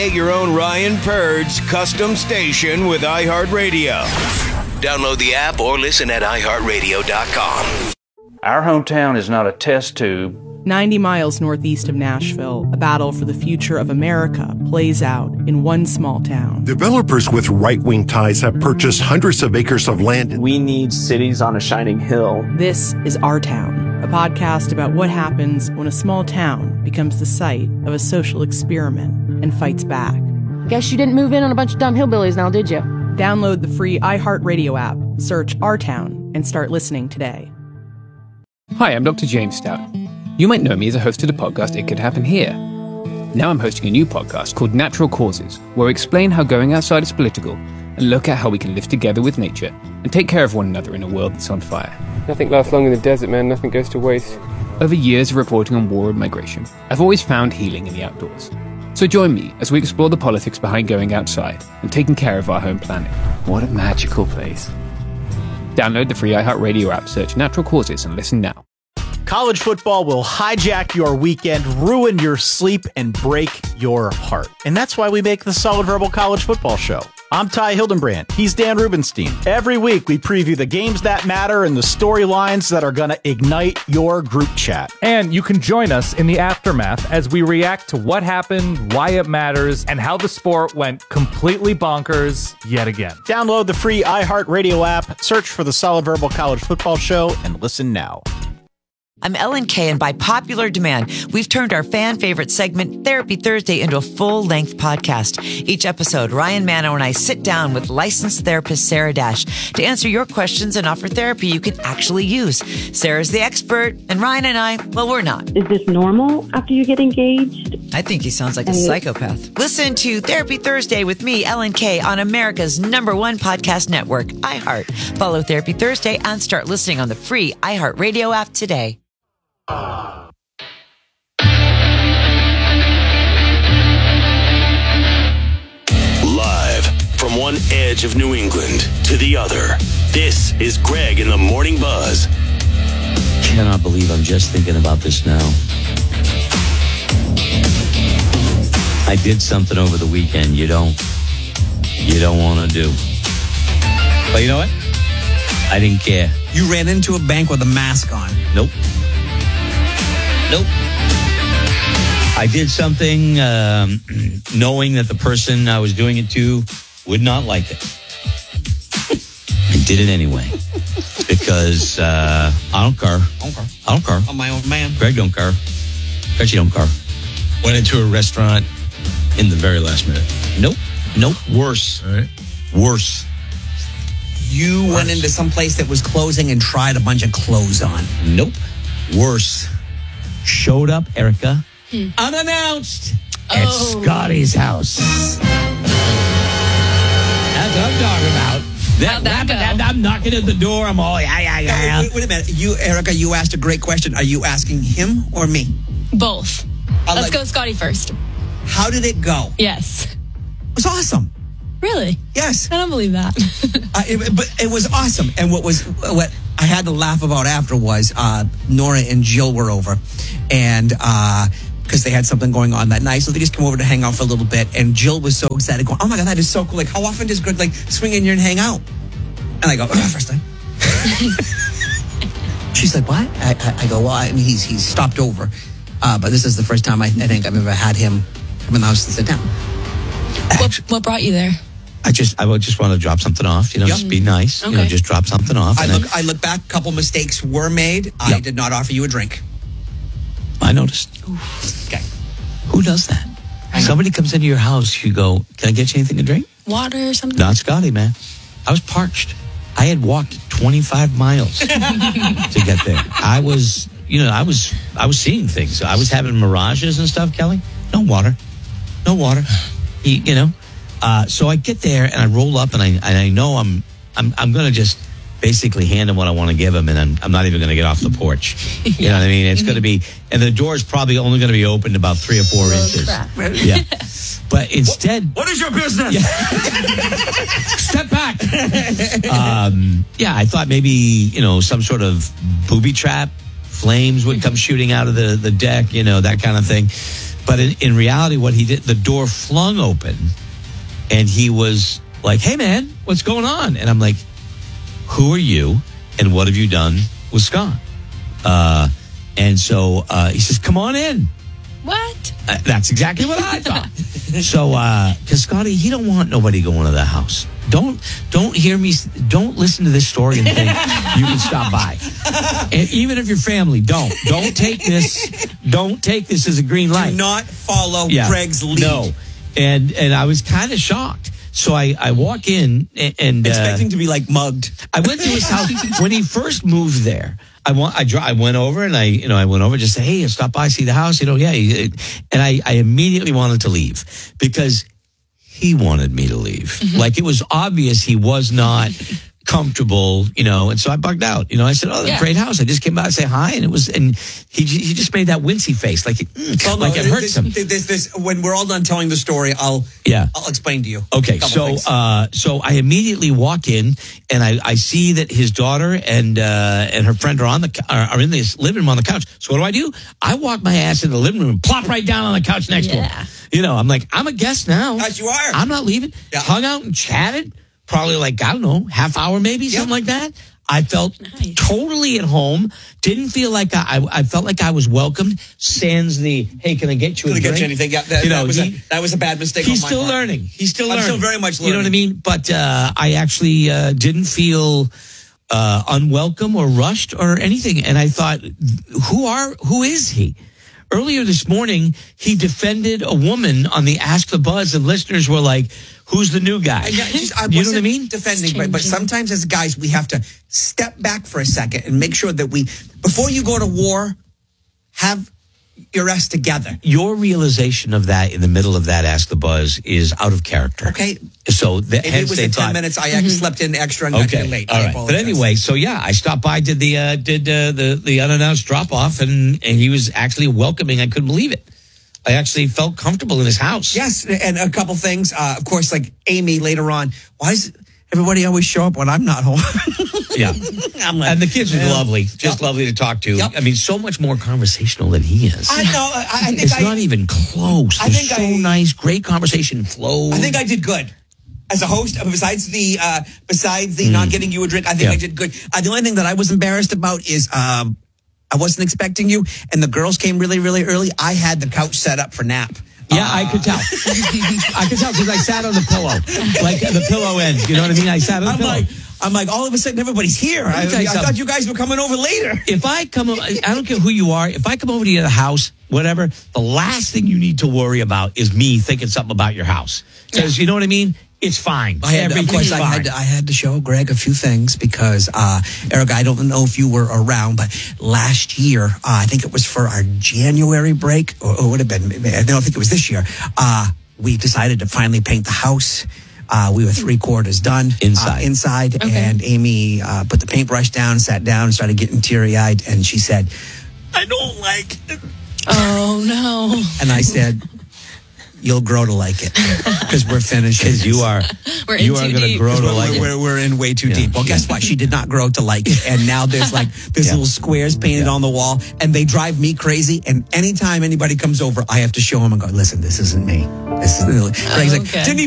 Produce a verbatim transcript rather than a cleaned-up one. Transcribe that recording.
Create your own Ryan Purd's custom station with iHeartRadio. Download the app or listen at i heart radio dot com. Our hometown is not a test tube. ninety miles northeast of Nashville, a battle for the future of America plays out in one small town. Developers with right-wing ties have purchased hundreds of acres of land. We need cities on a shining hill. This is Our Town, a podcast about what happens when a small town becomes the site of a social experiment and fights back. Guess you didn't move in on a bunch of dumb hillbillies now, did you? Download the free iHeartRadio app, search Our Town, and start listening today. Hi, I'm Doctor James Stout. You might know me as a host of the podcast It Could Happen Here. Now I'm hosting a new podcast called Natural Causes, where we explain how going outside is political and look at how we can live together with nature and take care of one another in a world that's on fire. Nothing lasts long in the desert, man. Nothing goes to waste. Over years of reporting on war and migration, I've always found healing in the outdoors. So join me as we explore the politics behind going outside and taking care of our home planet. What a magical place. Download the free iHeartRadio app, search Natural Causes, and listen now. College football will hijack your weekend, ruin your sleep, and break your heart. And that's why we make the Solid Verbal College Football Show. I'm Ty Hildenbrand. He's Dan Rubenstein. Every week, we preview the games that matter and the storylines that are going to ignite your group chat. And you can join us in the aftermath as we react to what happened, why it matters, and how the sport went completely bonkers yet again. Download the free iHeartRadio app, search for the Solid Verbal College Football Show, and listen now. I'm Ellen Kay, and by popular demand, we've turned our fan favorite segment, Therapy Thursday, into a full-length podcast. Each episode, Ryan Manno and I sit down with licensed therapist Sarah Dash to answer your questions and offer therapy you can actually use. Sarah's the expert, and Ryan and I, well, we're not. Is this normal after you get engaged? I think he sounds like a psychopath. Listen to Therapy Thursday with me, Ellen Kay, on America's number one podcast network, iHeart. Follow Therapy Thursday and start listening on the free iHeartRadio app today. Live from one edge of New England to the other, this is Greg in the Morning Buzz. Cannot believe I'm just thinking about this now. I did something over the weekend you don't, you don't want to do. But you know what? I didn't care. You ran into a bank with a mask on. Nope. Nope. I did something um, knowing that the person I was doing it to would not like it. I did it anyway. Because uh, I don't care. I don't care. I don't care. I'm my own man. Greg don't care. Gretchen don't care. Went into a restaurant in the very last minute. Nope. Nope. Worse. All right. Worse. You Worse. went into some place that was closing and tried a bunch of clothes on. Nope. Worse. Showed up, Erica, hmm. unannounced oh. at Scotty's house. That's what I'm talking about. That, that, that, I'm knocking at the door. I'm all, yeah, yeah, yeah. No, wait, wait a minute. You, Erica, you asked a great question. Are you asking him or me? Both. I'll Let's let, go Scotty first. How did it go? Yes. It was awesome. Really? Yes. I don't believe that. uh, it, but it was awesome. And what was what I had to laugh about after was uh, Nora and Jill were over, and because uh, they had something going on that night, so they just came over to hang out for a little bit. And Jill was so excited, going, "Oh my God, that is so cool! Like, how often does Greg like swing in here and hang out?" And I go, oh, "First time." She's like, "What?" I, I, I go, "Well, I mean, he's he's stopped over, uh, but this is the first time I, I think I've ever had him come in the house and sit down." What, what brought you there? I just, I would just want to drop something off. You know, yep. Just be nice. Okay. You know, just drop something off. I and look, then, I look back. A couple mistakes were made. Yep. I did not offer you a drink. I noticed. Oof. Okay. Who does that? Somebody comes into your house. You go, "Can I get you anything to drink?" Water or something. Not Scotty, man. I was parched. I had walked twenty-five miles to get there. I was, you know, I was, I was seeing things. I was having mirages and stuff. Kelly, no water, no water. He, you know. Uh, so I get there and I roll up and I and I know I'm I'm I'm gonna just basically hand him what I want to give him, and I'm I'm not even gonna get off the porch. You yeah. know what I mean? It's mm-hmm. gonna be, and the door's probably only gonna be opened about three or four oh, inches. Crap. Yeah. But instead, what, what is your business? Yeah. Step back. um, yeah, I thought maybe, you know, some sort of booby trap, flames would come shooting out of the the deck, you know, that kind of thing. But in, in reality, what he did, the door flung open, and he was like, "Hey, man, what's going on?" And I'm like, "Who are you, and what have you done with Scott?" Uh, and so uh, he says, "Come on in." What? Uh, that's exactly what I thought. So, because uh, Scotty, he don't want nobody going to the house. Don't don't hear me. Don't listen to this story and think you can stop by. And even if you're family, don't don't take this. Don't take this as a green light. Do not follow Yeah. Greg's lead. No, and and I was kind of shocked. So I, I walk in and, and expecting uh, to be like mugged. I went to his house when he first moved there. I want. I, I went over and I, you know, I went over just say, "Hey, stop by, see the house." You know, yeah. And I, I immediately wanted to leave because he wanted me to leave. Mm-hmm. Like it was obvious he was not comfortable, you know. And so I bugged out. You know, I said, "Oh, Yeah. great house." I just came by to say hi, and it was, and he he just made that wincy face, like it, mm, Well, no, like it hurts this, him. This, this, when we're all done telling the story, I'll Yeah. I'll explain to you. Okay, a couple so things. uh, so I immediately walk in and I, I see that his daughter and uh, and her friend are on the cou- are, are in this living room on the couch. So what do I do? I walk my ass into the living room and plop right down on the couch next to Yeah. him. You know, I'm like, I'm a guest now. As you are. I'm not leaving. Yeah. Hung out and chatted, probably like I don't know, half hour maybe, something like that. I felt Nice. totally at home. Didn't feel like I, I I felt like I was welcomed. Sans the hey, can I get you a Couldn't drink? get you anything. Yeah, that, You know, that was he- a that was a bad mistake. He's on my still part. learning. He's still I'm learning. still very much You know what I learning. mean? But uh, I actually uh, didn't feel uh, unwelcome or rushed or anything. And I thought, who are who is he? Earlier this morning, he defended a woman on the Ask the Buzz, and listeners were like, "Who's the new guy?" And yeah, just, I you know what I wasn't mean? defending, but, but sometimes as guys, we have to step back for a second and make sure that we, before you go to war, have your ass together. Your realization of that in the middle of that Ask the Buzz is out of character. Okay. So that, Maybe it hence was they the ten thought, minutes. I actually slept in extra and got okay, here late. all I right. But apologize. anyway, so yeah, I stopped by, did the uh, did uh, the the unannounced drop off, and and he was actually welcoming. I couldn't believe it. I actually felt comfortable in his house. Yes, and a couple things. Uh, of course, like Amy later on. Why does everybody always show up when I'm not home? Yeah. I'm like, And the kids are man. lovely, just Yep. lovely to talk to. Yep. I mean, so much more conversational than he is. I know. I, I think it's I, not even close. I They're think so I- nice, great conversation flow. I think I did good. As a host, besides the uh, besides the not getting you a drink, I think Yeah. I did good. Uh, the only thing that I was embarrassed about is um, I wasn't expecting you, and the girls came really, really early. I had the couch set up for nap. Yeah, I could tell. I could tell because I sat on the pillow, like the pillow end. You know what I mean? I sat on the I'm pillow. like, I'm like, all of a sudden everybody's here. I, Let me tell you I something. thought you guys were coming over later. If I come, I don't care who you are. If I come over to your house, whatever, the last thing you need to worry about is me thinking something about your house. Because you know what I mean? It's fine. I had, of Everything's course, fine. I had, to, I had to show Greg a few things because, uh, Eric, I don't know if you were around, but last year, uh, I think it was for our January break, or it would have been, I don't think it was this year, uh, we decided to finally paint the house. Uh, we were three quarters done. Inside. Uh, inside. Okay. And Amy uh, put the paintbrush down, sat down, and started getting teary-eyed, and she said, I don't like it. Oh, no. And I said, you'll grow to like it because we're finished. Because you are, We're in you are too going to deep. grow to we're, like we're, it. we're, we're in way too Yeah. deep. Well, guess what? She did not grow to like it. And now there's like, there's Yeah. little squares painted on the wall and they drive me crazy. And anytime anybody comes over, I have to show them and go, listen, this isn't me. This is, Greg's like, Okay. didn't